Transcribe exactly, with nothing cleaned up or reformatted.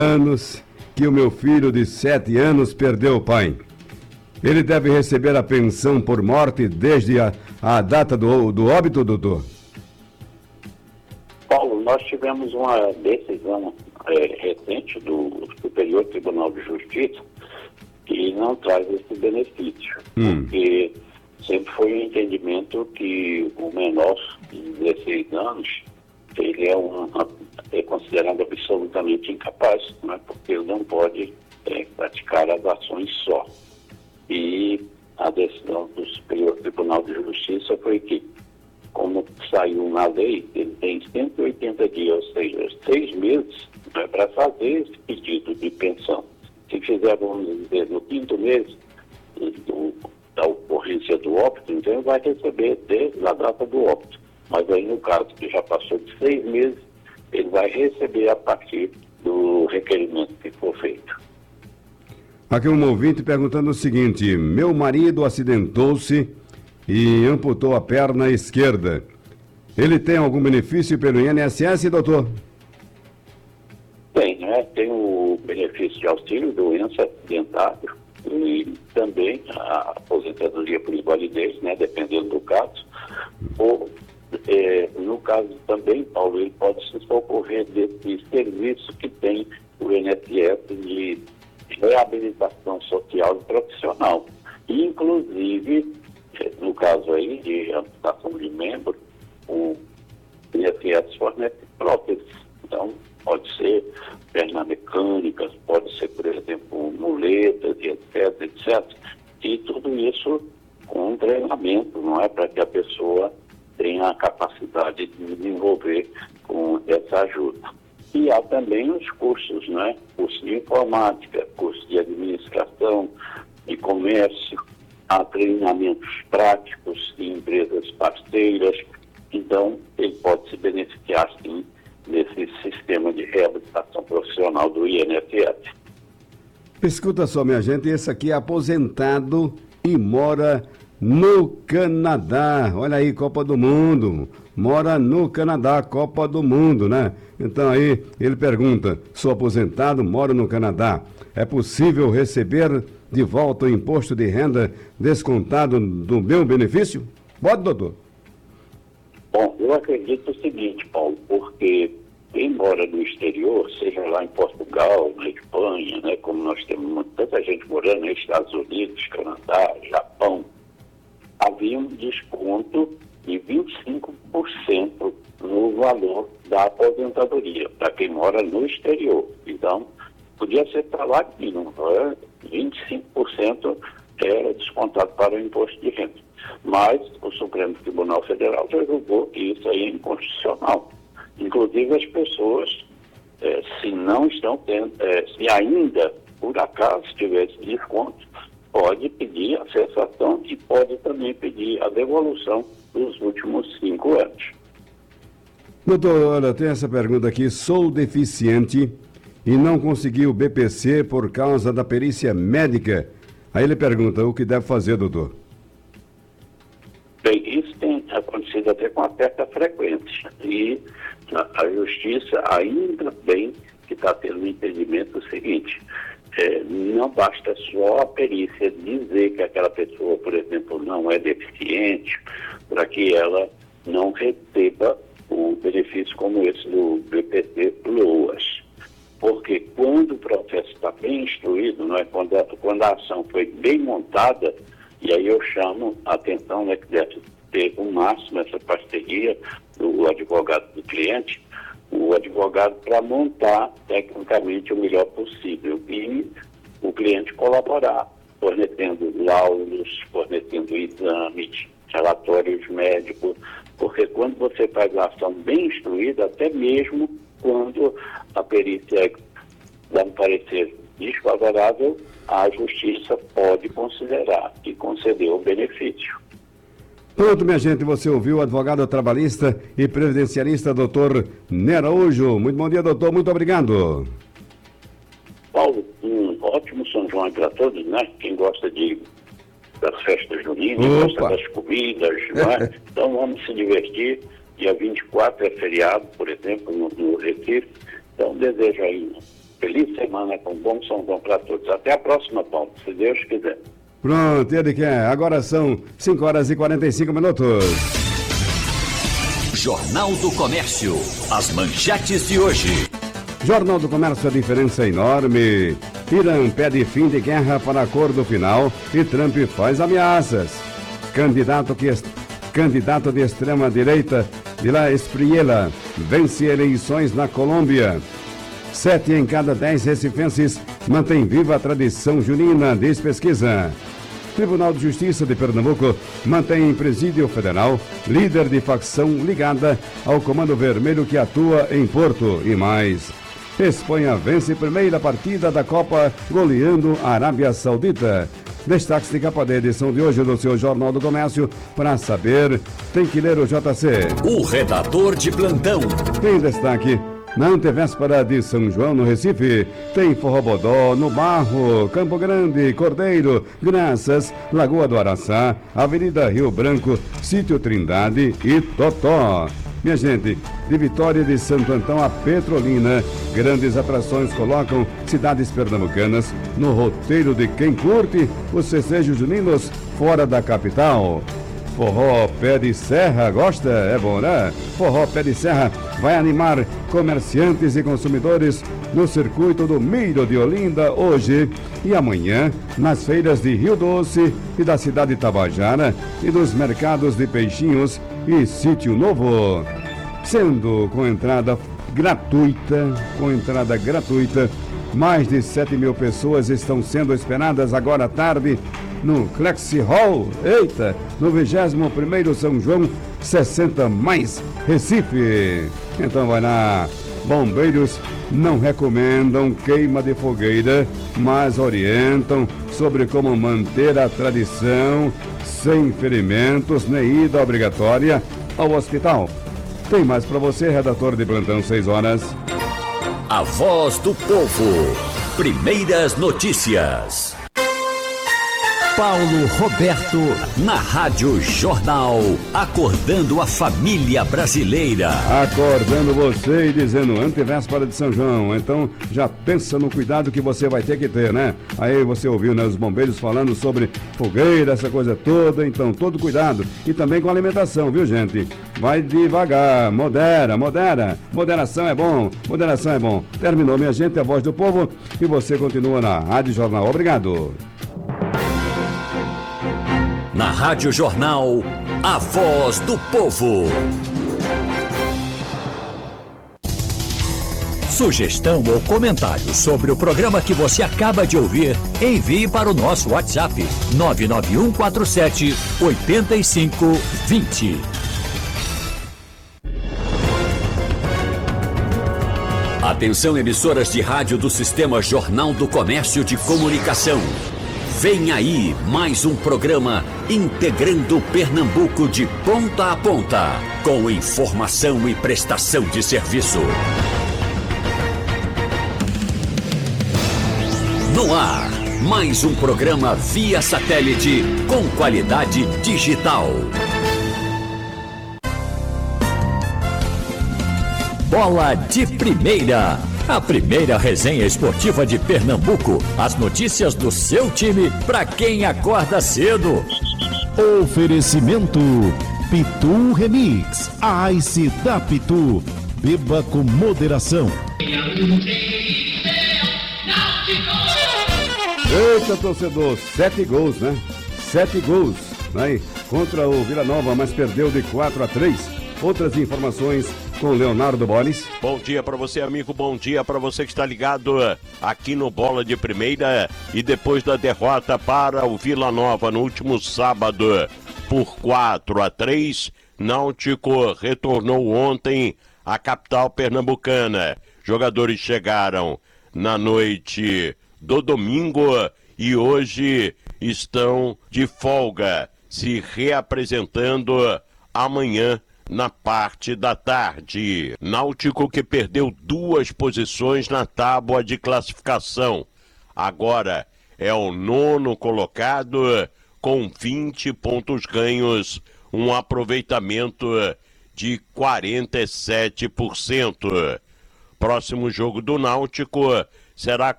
anos que o meu filho de sete anos perdeu o pai. Ele deve receber a pensão por morte desde a, a data do, do óbito, doutor? Paulo, nós tivemos uma decisão é, recente do Superior Tribunal de Justiça que não traz esse benefício, hum. porque sempre foi um entendimento que o menor de dezesseis anos ele é, uma, é considerado absolutamente incapaz, né, porque ele não pode é, praticar as ações só. E a decisão do Superior Tribunal de Justiça foi que, como saiu na lei, ele tem cento e oitenta dias, ou seja, seis meses, né, para fazer esse pedido de pensão. Se fizer, vamos dizer, no quinto mês do, da ocorrência do óbito, então ele vai receber desde a data do óbito. Mas aí, no caso que já passou de seis meses, ele vai receber a partir do requerimento que for feito. Aqui um ouvinte perguntando o seguinte: meu marido acidentou-se e amputou a perna esquerda. Ele tem algum benefício pelo I N S S, doutor? Tem, né? Tem o benefício de auxílio doença acidentário e também a aposentadoria por invalidez, né? Dependendo do caso. Ou, é, no caso também, Paulo, ele pode se socorrer desse serviço que tem o I N S S de reabilitação social e profissional. Inclusive, no caso aí de amputação de membro, o I N S S fornece próteses. Então, pode ser perna mecânica, pode ser, por exemplo, muletas, etc, etcétera. E tudo isso com treinamento, não é? Para que a pessoa tenha a capacidade de desenvolver com essa ajuda. E há também os cursos, né? Curso de informática, curso de administração, de comércio, há treinamentos práticos em empresas parceiras. Então, ele pode se beneficiar, sim, desse sistema de reabilitação profissional do I N S S. Escuta só, minha gente, esse aqui é aposentado e mora no Canadá. Olha aí, Copa do Mundo. Mora no Canadá, Copa do Mundo, né? Então aí, ele pergunta: sou aposentado, moro no Canadá. É possível receber de volta o imposto de renda descontado do meu benefício? Pode, doutor? Bom, eu acredito o seguinte, Paulo, porque quem mora no exterior, seja lá em Portugal, na Espanha, né, como nós temos tanta gente morando nos Estados Unidos, Canadá, Japão, havia um desconto de vinte e cinco por cento no valor da aposentadoria, para quem mora no exterior. Então, podia ser para lá que não, vinte e cinco por cento era descontado para o imposto de renda. Mas o Supremo Tribunal Federal já julgou que isso aí é inconstitucional. Inclusive as pessoas, eh, se não estão tendo, eh, se ainda por acaso tiver esse desconto, pode pedir a cessação e pode também pedir a devolução dos últimos cinco anos. Doutor, olha, tem essa pergunta aqui: sou deficiente e não consegui o B P C por causa da perícia médica. Aí ele pergunta: o que deve fazer, doutor? Bem, isso tem acontecido até com uma certa frequência. E a, a Justiça, ainda bem que está tendo um entendimento o seguinte: é, não basta só a perícia dizer que aquela pessoa, por exemplo, não é deficiente, para que ela não receba um benefício como esse do B P C LOAS. Porque quando o processo está bem instruído, não é? quando, a, quando a ação foi bem montada, e aí eu chamo a atenção, né, que deve ter o máximo essa parceria do advogado do cliente, o advogado para montar tecnicamente o melhor possível e o cliente colaborar, fornecendo laudos, fornecendo exames, relatórios médicos, porque quando você faz a ação bem instruída, até mesmo quando a perícia dá um parecer desfavorável, a Justiça pode considerar e conceder o benefício. Pronto, minha gente, você ouviu o advogado trabalhista e previdenciarista doutor Nero Araújo. Muito bom dia, doutor, muito obrigado. Paulo, um ótimo São João para todos, né? Quem gosta de, das festas juninas, gosta das comidas, não é? Então vamos se divertir. Dia vinte e quatro é feriado, por exemplo, no, no Recife. Então desejo aí Feliz semana com bom São João para todos. Até a próxima, Paulo, se Deus quiser. Pronto, ele quer. Agora são cinco horas e quarenta e cinco minutos. Jornal do Comércio. As manchetes de hoje. Jornal do Comércio, a diferença é enorme. Irã pede fim de guerra para acordo final e Trump faz ameaças. Candidato, que, candidato de extrema-direita, Vila Espriella, vence eleições na Colômbia. Sete em cada dez recifenses mantém viva a tradição junina, diz pesquisa. Tribunal de Justiça de Pernambuco mantém em presídio federal líder de facção ligada ao Comando Vermelho que atua em Porto e mais. Espanha vence primeira partida da Copa goleando a Arábia Saudita. Destaques de capa da edição de hoje do seu Jornal do Comércio. Para saber, tem que ler o J C. O redator de plantão. Em destaque, na antevéspera de São João, no Recife, tem Forrobodó, no Barro, Campo Grande, Cordeiro, Graças, Lagoa do Araçá, Avenida Rio Branco, Sítio Trindade e Totó. Minha gente, de Vitória de Santo Antão a Petrolina, grandes atrações colocam cidades pernambucanas no roteiro de quem curte os festejos juninos fora da capital. Forró Pé de Serra, gosta? É bom, né? Forró Pé de Serra vai animar comerciantes e consumidores no circuito do Milho de Olinda hoje e amanhã nas feiras de Rio Doce e da cidade de Tabajara e nos mercados de Peixinhos e Sítio Novo. Sendo com entrada gratuita, com entrada gratuita, mais de sete mil pessoas estão sendo esperadas agora à tarde no Clexi Hall, eita, no vigésimo primeiro São João, sessenta mais Recife. Então vai lá, bombeiros não recomendam queima de fogueira, mas orientam sobre como manter a tradição sem ferimentos nem ida obrigatória ao hospital. Tem mais para você, redator de plantão, seis horas. A voz do povo. Primeiras notícias. Paulo Roberto, na Rádio Jornal, acordando a família brasileira. Acordando você e dizendo antevéspera de São João, então já pensa no cuidado que você vai ter que ter, né? Aí você ouviu, né, os bombeiros falando sobre fogueira, essa coisa toda, então todo cuidado. E também com a alimentação, viu, gente? Vai devagar, modera, modera. Moderação é bom, moderação é bom. Terminou, minha gente, a voz do povo e você continua na Rádio Jornal. Obrigado. Na Rádio Jornal, a voz do povo. Sugestão ou comentário sobre o programa que você acaba de ouvir, envie para o nosso WhatsApp nove nove um quatro sete oito cinco dois zero. Atenção, emissoras de rádio do Sistema Jornal do Comércio de Comunicação. Vem aí mais um programa integrando Pernambuco de ponta a ponta, com informação e prestação de serviço. No ar, mais um programa via satélite com qualidade digital. Bola de Primeira. A primeira resenha esportiva de Pernambuco. As notícias do seu time para quem acorda cedo. Oferecimento Pitu Remix. A Ice da Pitu. Beba com moderação. Eita, torcedor, sete gols, né? Sete gols, né? Contra o Vila Nova, mas perdeu de quatro a três. Outras informações com Leonardo Bolis. Bom dia para você, amigo, bom dia para você que está ligado aqui no Bola de Primeira. E depois da derrota para o Vila Nova no último sábado por quatro a três, Náutico retornou ontem à capital pernambucana. Jogadores chegaram na noite do domingo e hoje estão de folga, se reapresentando amanhã na parte da tarde. Náutico que perdeu duas posições na tábua de classificação. Agora é o nono colocado com vinte pontos ganhos, um aproveitamento de quarenta e sete por cento. Próximo jogo do Náutico será